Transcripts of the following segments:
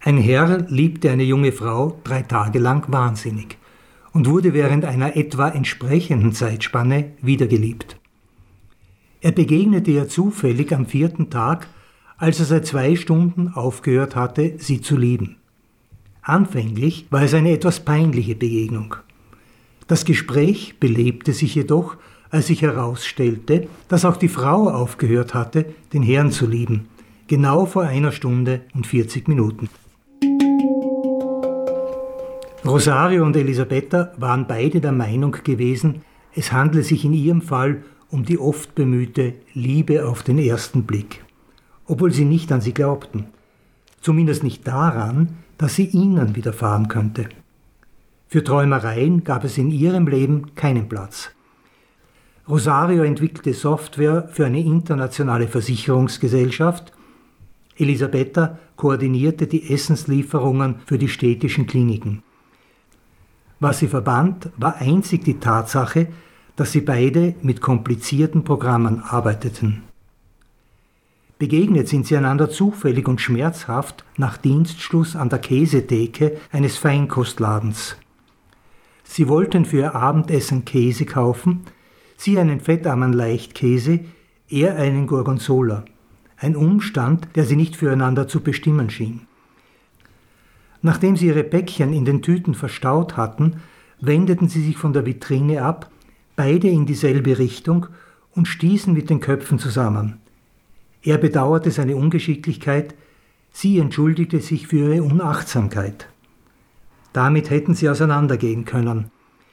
Ein Herr liebte eine junge Frau 3 Tage lang wahnsinnig und wurde während einer etwa entsprechenden Zeitspanne wieder geliebt. Er begegnete ihr zufällig am 4. Tag, als er seit 2 Stunden aufgehört hatte, sie zu lieben. Anfänglich war es eine etwas peinliche Begegnung. Das Gespräch belebte sich jedoch, als sich herausstellte, dass auch die Frau aufgehört hatte, den Herrn zu lieben, genau vor 1 Stunde und 40 Minuten. Rosario und Elisabetta waren beide der Meinung gewesen, es handle sich in ihrem Fall um die oft bemühte Liebe auf den ersten Blick, obwohl sie nicht an sie glaubten, zumindest nicht daran, dass sie ihnen widerfahren könnte. Für Träumereien gab es in ihrem Leben keinen Platz. Rosario entwickelte Software für eine internationale Versicherungsgesellschaft. Elisabetta koordinierte die Essenslieferungen für die städtischen Kliniken. Was sie verband, war einzig die Tatsache, dass sie beide mit komplizierten Programmen arbeiteten. Begegnet sind sie einander zufällig und schmerzhaft nach Dienstschluss an der Käsetheke eines Feinkostladens. Sie wollten für ihr Abendessen Käse kaufen, sie einen fettarmen Leichtkäse, er einen Gorgonzola. Ein Umstand, der sie nicht füreinander zu bestimmen schien. Nachdem sie ihre Päckchen in den Tüten verstaut hatten, wendeten sie sich von der Vitrine ab, beide in dieselbe Richtung und stießen mit den Köpfen zusammen. Er bedauerte seine Ungeschicklichkeit, sie entschuldigte sich für ihre Unachtsamkeit. Damit hätten sie auseinandergehen können.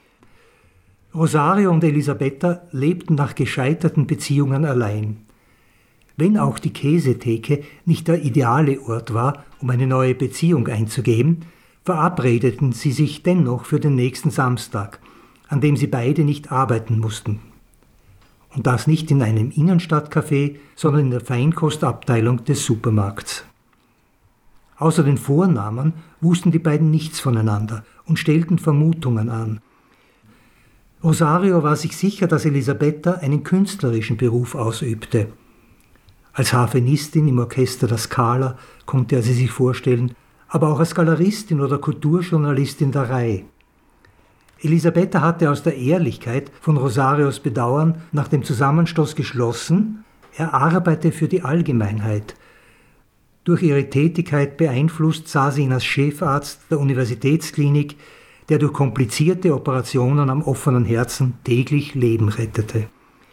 Rosario und Elisabetta lebten nach gescheiterten Beziehungen allein. Wenn auch die Käsetheke nicht der ideale Ort war, um eine neue Beziehung einzugehen, verabredeten sie sich dennoch für den nächsten Samstag, an dem sie beide nicht arbeiten mussten. Und das nicht in einem Innenstadtcafé, sondern in der Feinkostabteilung des Supermarkts. Außer den Vornamen wussten die beiden nichts voneinander und stellten Vermutungen an. Rosario war sich sicher, dass Elisabetta einen künstlerischen Beruf ausübte. Als Harfenistin im Orchester der Scala konnte er sie sich vorstellen, aber auch als Galeristin oder Kulturjournalistin der Rai. Elisabetta hatte aus der Ehrlichkeit von Rosarios Bedauern nach dem Zusammenstoß geschlossen, er arbeite für die Allgemeinheit. Durch ihre Tätigkeit beeinflusst sah sie ihn als Chefarzt der Universitätsklinik, der durch komplizierte Operationen am offenen Herzen täglich Leben rettete.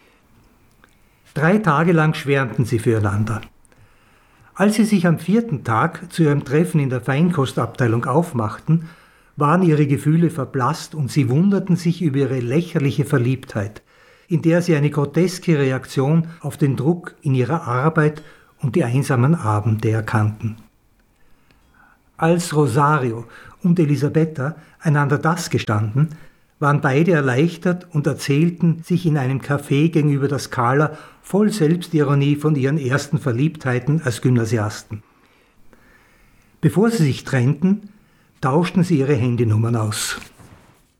3 Tage lang schwärmten sie füreinander. Als sie sich am 4. Tag zu ihrem Treffen in der Feinkostabteilung aufmachten, waren ihre Gefühle verblasst und sie wunderten sich über ihre lächerliche Verliebtheit, in der sie eine groteske Reaktion auf den Druck in ihrer Arbeit und die einsamen Abende erkannten. Als Rosario und Elisabetta einander das gestanden, waren beide erleichtert und erzählten sich in einem Café gegenüber der Scala voll Selbstironie von ihren ersten Verliebtheiten als Gymnasiasten. Bevor sie sich trennten, tauschten sie ihre Handynummern aus.